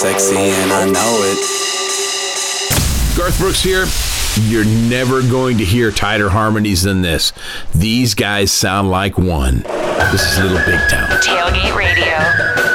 sexy and I know it. Garth Brooks here. You're never going to hear tighter harmonies than this. These guys sound like one. This is Little Big Town. Tailgate Radio.